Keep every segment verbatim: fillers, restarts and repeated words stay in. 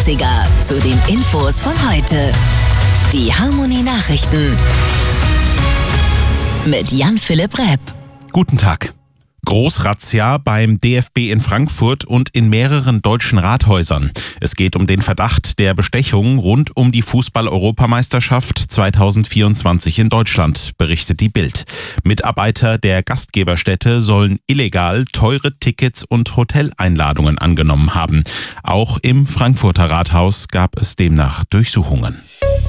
achtziger zu den Infos von heute. Die Harmony Nachrichten mit Jan-Philipp Repp. Guten Tag. Großrazzia beim D F B in Frankfurt und in mehreren deutschen Rathäusern. Es geht um den Verdacht der Bestechung rund um die Fußball-Europameisterschaft zweitausendvierundzwanzig in Deutschland, berichtet die Bild. Mitarbeiter der Gastgeberstätte sollen illegal teure Tickets und Hoteleinladungen angenommen haben. Auch im Frankfurter Rathaus gab es demnach Durchsuchungen.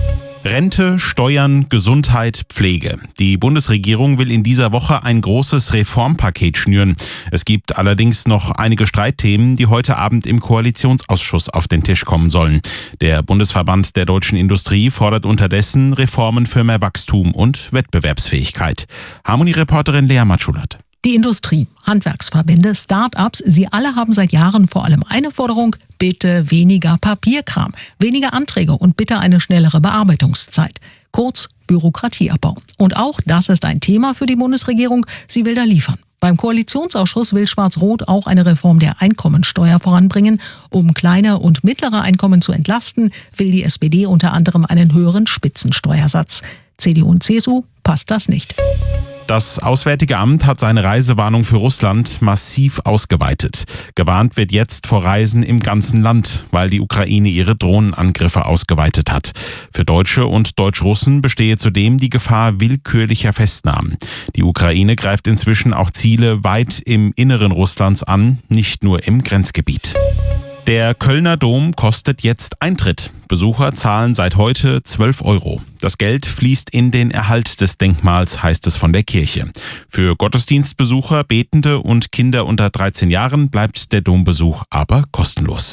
Rente, Steuern, Gesundheit, Pflege. Die Bundesregierung will in dieser Woche ein großes Reformpaket schnüren. Es gibt allerdings noch einige Streitthemen, die heute Abend im Koalitionsausschuss auf den Tisch kommen sollen. Der Bundesverband der deutschen Industrie fordert unterdessen Reformen für mehr Wachstum und Wettbewerbsfähigkeit. Harmony-Reporterin Lea Matschulat. Die Industrie, Handwerksverbände, Start-ups, sie alle haben seit Jahren vor allem eine Forderung: bitte weniger Papierkram, weniger Anträge und bitte eine schnellere Bearbeitungszeit. Kurz Bürokratieabbau. Und auch das ist ein Thema für die Bundesregierung. Sie will da liefern. Beim Koalitionsausschuss will Schwarz-Rot auch eine Reform der Einkommensteuer voranbringen. Um kleine und mittlere Einkommen zu entlasten, will die S P D unter anderem einen höheren Spitzensteuersatz. C D U und C S U passt das nicht. Das Auswärtige Amt hat seine Reisewarnung für Russland massiv ausgeweitet. Gewarnt wird jetzt vor Reisen im ganzen Land, weil die Ukraine ihre Drohnenangriffe ausgeweitet hat. Für Deutsche und Deutsch-Russen bestehe zudem die Gefahr willkürlicher Festnahmen. Die Ukraine greift inzwischen auch Ziele weit im Inneren Russlands an, nicht nur im Grenzgebiet. Der Kölner Dom kostet jetzt Eintritt. Besucher zahlen seit heute zwölf Euro. Das Geld fließt in den Erhalt des Denkmals, heißt es von der Kirche. Für Gottesdienstbesucher, Betende und Kinder unter dreizehn Jahren bleibt der Dombesuch aber kostenlos.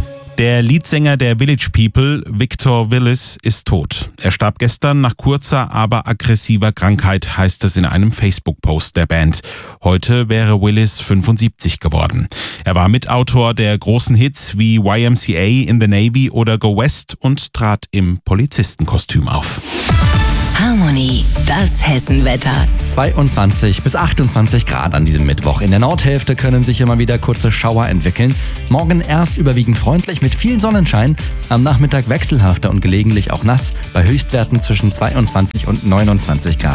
Der Leadsänger der Village People, Victor Willis, ist tot. Er starb gestern nach kurzer, aber aggressiver Krankheit, heißt es in einem Facebook-Post der Band. Heute wäre Willis fünfundsiebzig geworden. Er war Mitautor der großen Hits wie Y M C A in the Navy oder Go West und trat im Polizistenkostüm auf. Harmony, das Hessenwetter. zweiundzwanzig bis achtundzwanzig Grad an diesem Mittwoch. In der Nordhälfte können sich immer wieder kurze Schauer entwickeln. Morgen erst überwiegend freundlich mit viel Sonnenschein. Am Nachmittag wechselhafter und gelegentlich auch nass. Bei Höchstwerten zwischen zweiundzwanzig und neunundzwanzig Grad.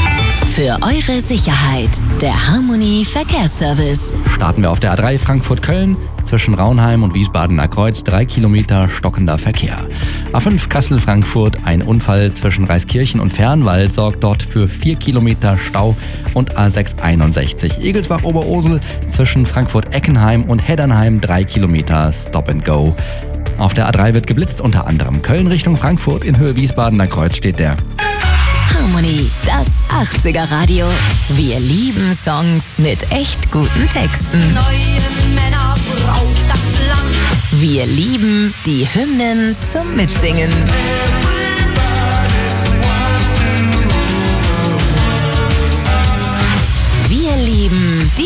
Für eure Sicherheit, der Harmony Verkehrsservice. Starten wir auf der A drei Frankfurt-Köln. Zwischen Raunheim und Wiesbadener Kreuz drei Kilometer stockender Verkehr. A fünf Kassel-Frankfurt, ein Unfall zwischen Reiskirchen und Fernwald sorgt dort für vier Kilometer Stau. Und A sechs einundsechzig Egelsbach-Oberursel zwischen Frankfurt-Eckenheim und Heddernheim drei Kilometer Stop and Go. Auf der A drei wird geblitzt, unter anderem Köln Richtung Frankfurt, in Höhe Wiesbadener Kreuz steht der Harmony, das achtziger Radio. Wir lieben Songs mit echt guten Texten. Neue Männer braucht das Land. Wir lieben die Hymnen zum Mitsingen.